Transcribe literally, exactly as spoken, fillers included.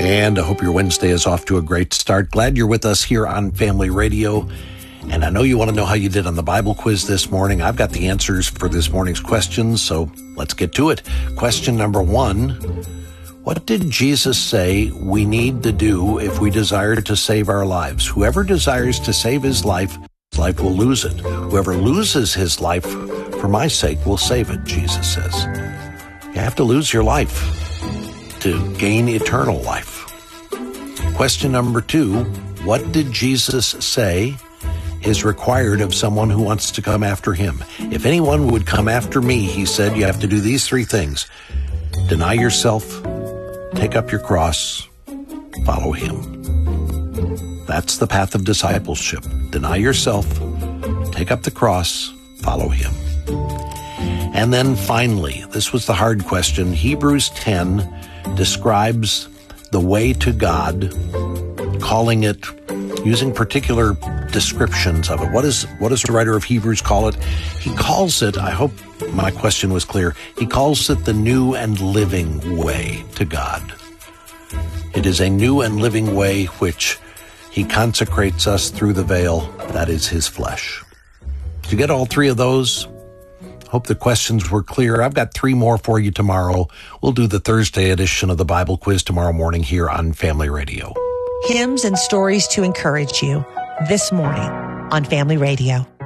And I hope your Wednesday is off to a great start. Glad you're with us here on Family Radio. And I know you want to know how you did on the Bible quiz this morning. I've got the answers for this morning's questions, so let's get to it. Question number one, what did Jesus say we need to do if we desire to save our lives? Whoever desires to save his life, his life will lose it. Whoever loses his life for my sake will save it, Jesus says. You have to lose your life to gain eternal life. Question number two, what did Jesus say is required of someone who wants to come after him? If anyone would come after me, he said, you have to do these three things. Deny yourself, take up your cross, follow him. That's the path of discipleship. Deny yourself, take up the cross, follow him. And then finally, this was the hard question. Hebrews ten describes the way to God, calling it, using particular descriptions of it. What is what does the writer of Hebrews call it? He calls it, I hope my question was clear, he calls it the new and living way to God. It is a new and living way which he consecrates us through the veil, that is his flesh. To get all three of those, hope the questions were clear. I've got three more for you tomorrow. We'll do the Thursday edition of the Bible quiz tomorrow morning here on Family Radio. Hymns and stories to encourage you this morning on Family Radio.